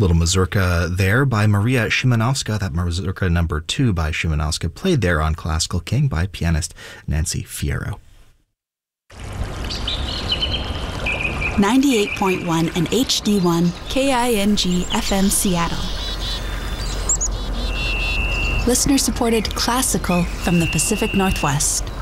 Little mazurka there by Maria Szymanowska. That mazurka number 2 by Szymanowska, played there on Classical King by pianist Nancy Fierro. 98.1 and HD1 KING FM Seattle. Listener-supported classical from the Pacific Northwest.